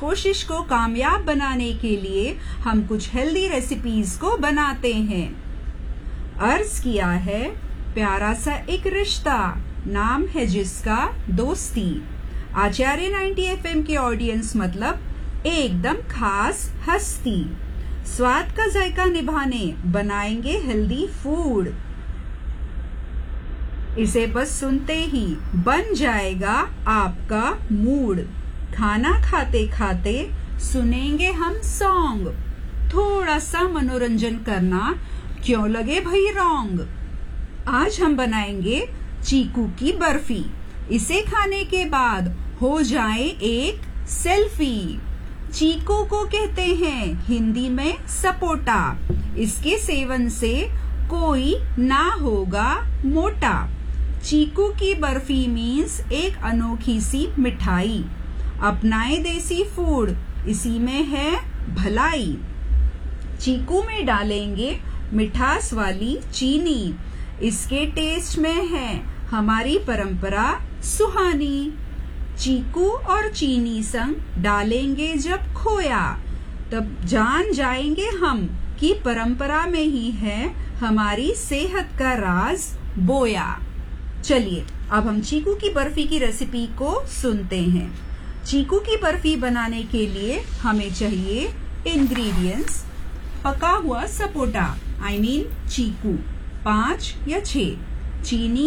कोशिश को कामयाब बनाने के लिए हम कुछ हेल्दी रेसिपीज को बनाते हैं। अर्ज किया है प्यारा सा एक रिश्ता, नाम है जिसका दोस्ती। आचार्य 90 FM के ऑडियंस मतलब एकदम खास हस्ती। स्वाद का जायका निभाने बनाएंगे हेल्दी फूड। इसे बस सुनते ही बन जाएगा आपका मूड। खाना खाते खाते सुनेंगे हम सॉन्ग। थोड़ा सा मनोरंजन करना क्यों लगे भाई रॉन्ग। आज हम बनाएंगे चीकू की बर्फी। इसे खाने के बाद हो जाए एक सेल्फी। चीकू को कहते हैं हिंदी में सपोटा। इसके सेवन से कोई ना होगा मोटा। चीकू की बर्फी मीन्स एक अनोखी सी मिठाई। अपनाए देसी फूड, इसी में है भलाई। चीकू में डालेंगे मिठास वाली चीनी। इसके टेस्ट में है हमारी परंपरा सुहानी। चीकू और चीनी संग डालेंगे जब खोया, तब जान जाएंगे हम कि परंपरा में ही है हमारी सेहत का राज बोया। चलिए अब हम चीकू की बर्फी की रेसिपी को सुनते हैं। चीकू की बर्फी बनाने के लिए हमें चाहिए इंग्रेडिएंट्स। पका हुआ सपोटा चीकू 5 या 6, चीनी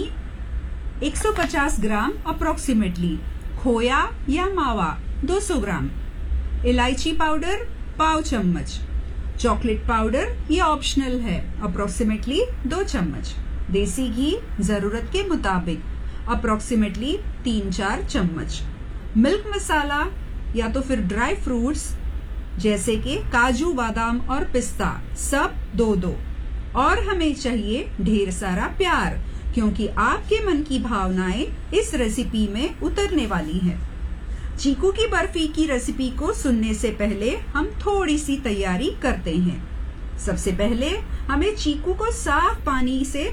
150 ग्राम अप्रोक्सीमेटली, खोया या मावा 200 ग्राम, इलायची पाउडर पाव चम्मच, चॉकलेट पाउडर ये ऑप्शनल है अप्रोक्सीमेटली 2 चम्मच, देसी घी जरूरत के मुताबिक अप्रोक्सीमेटली 3-4 चम्मच, मिल्क मसाला या तो फिर ड्राई फ्रूट्स जैसे कि काजू बादाम और पिस्ता सब 2-2। और हमें चाहिए ढेर सारा प्यार, क्योंकि आपके मन की भावनाएं इस रेसिपी में उतरने वाली हैं। चीकू की बर्फी की रेसिपी को सुनने से पहले हम थोड़ी सी तैयारी करते हैं। सबसे पहले हमें चीकू को साफ पानी से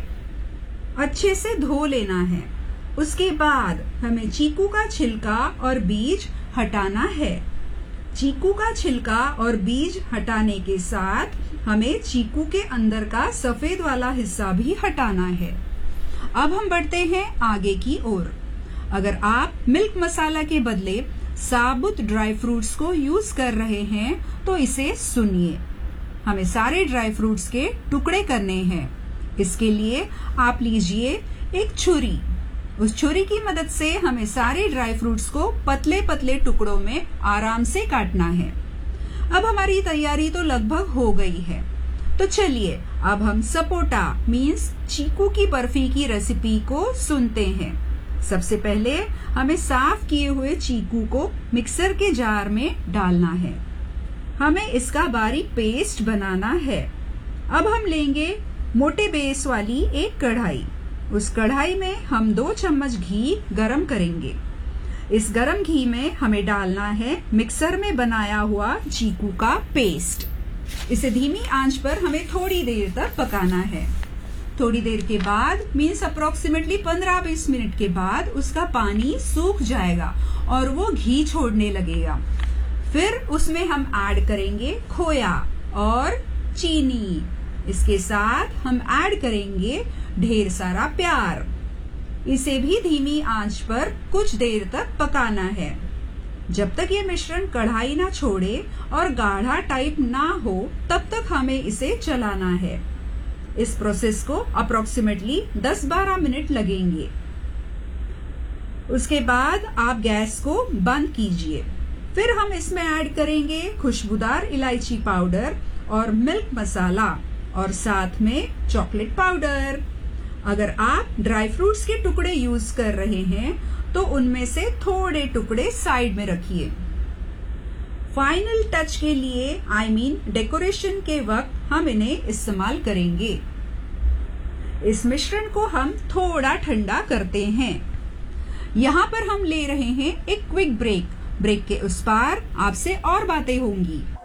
अच्छे से धो लेना है। उसके बाद हमें चीकू का छिलका और बीज हटाना है। चीकू का छिलका और बीज हटाने के साथ हमें चीकू के अंदर का सफेद वाला हिस्सा भी हटाना है। अब हम बढ़ते हैं आगे की ओर। अगर आप मिल्क मसाला के बदले साबुत ड्राई फ्रूट्स को यूज कर रहे हैं तो इसे सुनिए। हमें सारे ड्राई फ्रूट्स के टुकड़े करने हैं। इसके लिए आप लीजिए एक छुरी। उस छुरी की मदद से हमें सारे ड्राई फ्रूट्स को पतले पतले टुकड़ों में आराम से काटना है। अब हमारी तैयारी तो लगभग हो गई है, तो चलिए अब हम सपोटा मीन्स चीकू की बर्फी की रेसिपी को सुनते हैं। सबसे पहले हमें साफ किए हुए चीकू को मिक्सर के जार में डालना है। हमें इसका बारीक पेस्ट बनाना है। अब हम लेंगे मोटे बेस वाली एक कढ़ाई। उस कढ़ाई में हम 2 चम्मच घी गरम करेंगे। इस गरम घी में हमें डालना है मिक्सर में बनाया हुआ चीकू का पेस्ट। इसे धीमी आंच पर हमें थोड़ी देर तक पकाना है। थोड़ी देर के बाद मीन्स अप्रोक्सीमेटली 15-20 मिनट के बाद उसका पानी सूख जाएगा और वो घी छोड़ने लगेगा। फिर उसमें हम ऐड करेंगे खोया और चीनी। इसके साथ हम ऐड करेंगे ढेर सारा प्यार। इसे भी धीमी आंच पर कुछ देर तक पकाना है, जब तक ये मिश्रण कढ़ाई ना छोड़े और गाढ़ा टाइप ना हो तब तक हमें इसे चलाना है। इस प्रोसेस को अप्रोक्सीमेटली 10-12 मिनट लगेंगे। उसके बाद आप गैस को बंद कीजिए। फिर हम इसमें ऐड करेंगे खुशबूदार इलायची पाउडर और मिल्क मसाला और साथ में चॉकलेट पाउडर। अगर आप ड्राई फ्रूट्स के टुकड़े यूज कर रहे हैं तो उनमें से थोड़े टुकड़े साइड में रखिए। फाइनल टच के लिए डेकोरेशन के वक्त हम इन्हें इस्तेमाल करेंगे। इस मिश्रण को हम थोड़ा ठंडा करते हैं। यहाँ पर हम ले रहे हैं एक क्विक ब्रेक। ब्रेक के उस पार आपसे और बातें होंगी।